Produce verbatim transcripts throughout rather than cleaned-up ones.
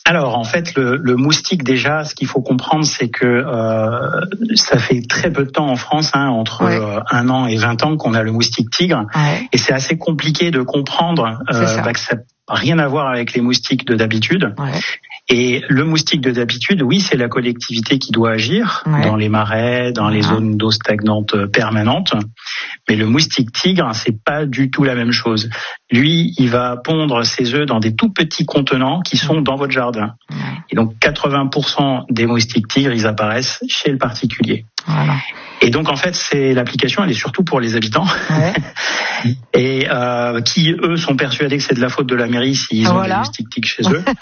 Alors, en fait, le, le moustique, déjà, ce qu'il faut comprendre, c'est que euh, ça fait très peu de temps en France, hein, entre ouais. euh, un an et vingt ans, qu'on a le moustique tigre. Ouais. Et c'est assez compliqué de comprendre euh, bah, que ça n'a rien à voir avec les moustiques de d'habitude. Ouais. Et le moustique de d'habitude, oui, c'est la collectivité qui doit agir ouais. dans les marais, dans ouais. les zones d'eau stagnante permanentes. Mais le moustique tigre, c'est pas du tout la même chose. Lui, il va pondre ses œufs dans des tout petits contenants qui sont dans votre jardin. Ouais. Et donc, quatre-vingts pour cent des moustiques tigres, ils apparaissent chez le particulier. Voilà. Et donc, en fait, c'est l'application, elle est surtout pour les habitants. Ouais. Et euh, qui, eux, sont persuadés que c'est de la faute de la mairie s'ils ont voilà. des moustiques tigres chez eux.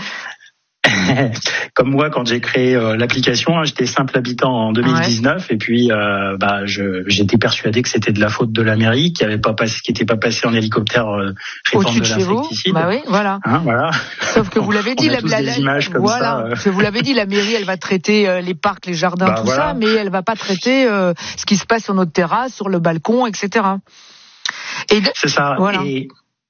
Comme moi, quand j'ai créé euh, l'application, hein, j'étais simple habitant en deux mille dix-neuf, ouais. et puis euh, bah, je, j'étais persuadé que c'était de la faute de la mairie, qui avait pas passé, qui était pas passé en hélicoptère euh, réforme de l'insecticide. Bah oui, voilà. Hein, voilà. Sauf que vous l'avez dit, la, la, la, images comme voilà. ça, euh. Vous l'avez dit, la mairie, elle va traiter euh, les parcs, les jardins, bah, tout voilà. ça, mais elle va pas traiter euh, ce qui se passe sur notre terrasse, sur le balcon, et cetera. Et de... C'est ça. Voilà. Et...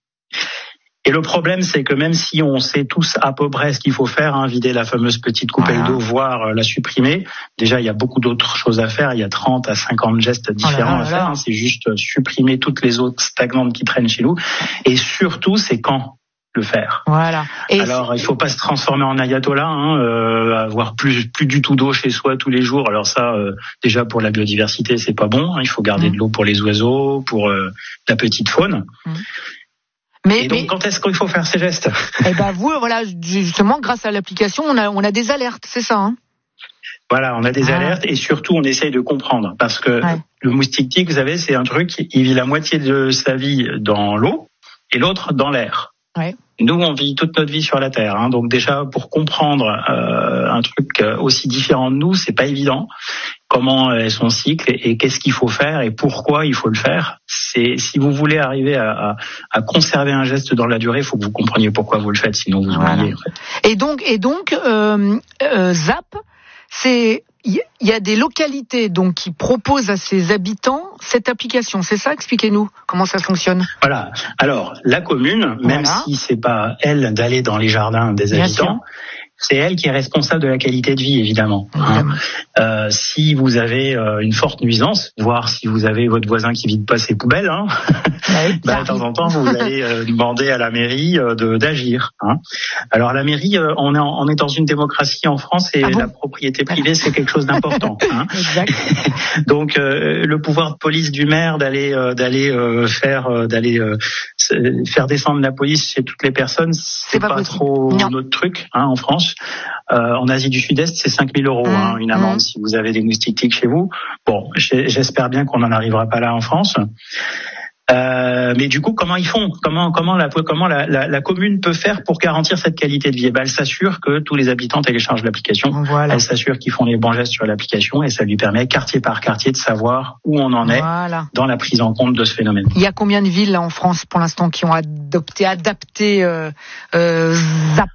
Et le problème, c'est que même si on sait tous à peu près ce qu'il faut faire, hein, vider la fameuse petite coupelle voilà. d'eau, voire euh, la supprimer, déjà, il y a beaucoup d'autres choses à faire. Il y a trente à cinquante gestes différents oh là là à faire. Hein. C'est juste supprimer toutes les eaux stagnantes qui traînent chez nous. Et surtout, c'est quand le faire. Voilà. Et alors, il faut pas se transformer en ayatollah, hein, euh, avoir plus plus du tout d'eau chez soi tous les jours. Alors ça, euh, déjà pour la biodiversité, c'est pas bon. Hein. Il faut garder mmh. de l'eau pour les oiseaux, pour euh, la petite faune. Mmh. Mais, et donc, mais, quand est-ce qu'il faut faire ces gestes? Eh ben, vous, voilà, justement, grâce à l'application, on a, on a des alertes, c'est ça, hein? Voilà, on a des ah. alertes et surtout, on essaye de comprendre. Parce que ouais. le moustique tigre, vous savez, c'est un truc, il vit la moitié de sa vie dans l'eau et l'autre dans l'air. Ouais. Nous, on vit toute notre vie sur la Terre. Hein, donc déjà, pour comprendre euh, un truc aussi différent de nous, c'est pas évident. Comment est son cycle et, et qu'est-ce qu'il faut faire et pourquoi il faut le faire. C'est si vous voulez arriver à, à, à conserver un geste dans la durée, il faut que vous compreniez pourquoi vous le faites, sinon vous voilà. oubliez. En fait. Et donc, et donc, euh, euh, Zap, c'est il y a des localités donc qui proposent à ses habitants cette application. C'est ça? Expliquez-nous comment ça fonctionne. Voilà. Alors la commune, même voilà. si c'est pas elle d'aller dans les jardins des Bien habitants. Sûr. C'est elle qui est responsable de la qualité de vie, évidemment. Hein. Euh, si vous avez euh, une forte nuisance, voire si vous avez votre voisin qui vide pas ses poubelles, hein, oui, bah, de temps en temps, vous allez euh, demander à la mairie euh, de, d'agir. Hein. Alors la mairie, euh, on, est en, on est dans une démocratie en France et ah bon la propriété privée, c'est quelque chose d'important. Hein. Exact. Donc euh, le pouvoir de police du maire d'aller euh, d'aller euh, faire euh, d'aller euh, faire descendre la police chez toutes les personnes, c'est, c'est pas, pas trop non. notre truc, hein, en France. Euh, en Asie du Sud-Est, c'est cinq mille euros, mmh, hein, une amende mmh. si vous avez des moustiques tigres chez vous. Bon, j'espère bien qu'on n'en arrivera pas là en France. Euh, mais du coup, comment ils font? Comment comment la comment la, la, la commune peut faire pour garantir cette qualité de vie? Eh ben, elle s'assure que tous les habitants téléchargent l'application. Voilà. Elle s'assure qu'ils font les bons gestes sur l'application et ça lui permet quartier par quartier de savoir où on en est voilà. dans la prise en compte de ce phénomène. Il y a combien de villes là en France pour l'instant qui ont adopté adapté euh, euh, Zap?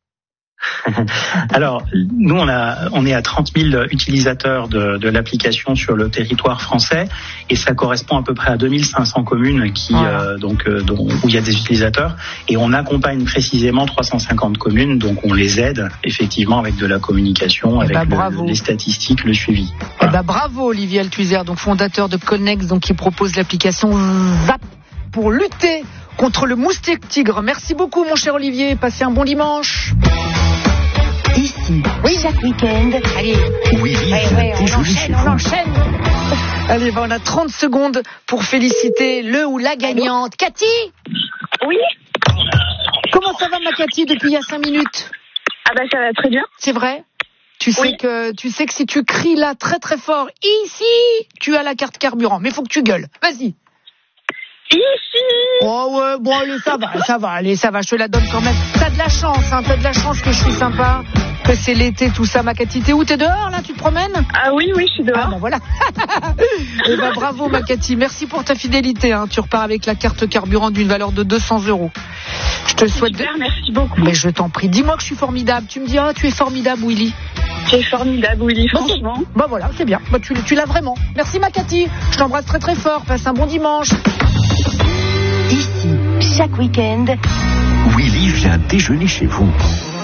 Alors, nous, on a, on est à trente mille utilisateurs de, de l'application sur le territoire français et ça correspond à peu près à deux mille cinq cents communes qui, voilà. euh, donc, euh, dont, où il y a des utilisateurs et on accompagne précisément trois cent cinquante communes, donc on les aide effectivement avec de la communication, et avec bah, le, les statistiques, le suivi. Voilà. Bah, bravo Olivier Althusser, donc fondateur de Connex, donc qui propose l'application Zap pour lutter contre le moustique tigre. Merci beaucoup mon cher Olivier, passez un bon dimanche. Ici, oui, chaque week-end. Allez, oui, oui, ouais, on enchaîne, on enchaîne. Allez, bah, on a trente secondes pour féliciter le ou la gagnante. Cathy? Oui. Comment ça va, ma Cathy, depuis il y a cinq minutes? Ah bah ça va très bien. C'est vrai? Tu sais oui. que tu sais que si tu cries là très très fort, ici, tu as la carte carburant. Mais faut que tu gueules. Vas-y. Ici. Oh ouais, bon allez, ça va, ça va, allez, ça va, je te la donne quand même. T'as de la chance, hein, t'as de la chance que je suis sympa, que c'est l'été, tout ça, ma Cathy. T'es où? T'es dehors, là? Tu te promènes? Ah oui, oui, je suis dehors. Ah ben voilà. Eh ben bravo, ma Cathy. Merci pour ta fidélité, hein. Tu repars avec la carte carburant d'une valeur de deux cents euros. Je te souhaite... Super, merci beaucoup. Mais je t'en prie, dis-moi que je suis formidable. Tu me dis, ah, tu es formidable, Willy. Tu es formidable, Willy, franchement. Bah, bah voilà, c'est bien. Bah, tu, tu l'as vraiment. Merci, ma Cathy. Je t'embrasse très très fort. Passe un bon dimanche. Ici, chaque week-end, Willy vient déjeuner chez vous.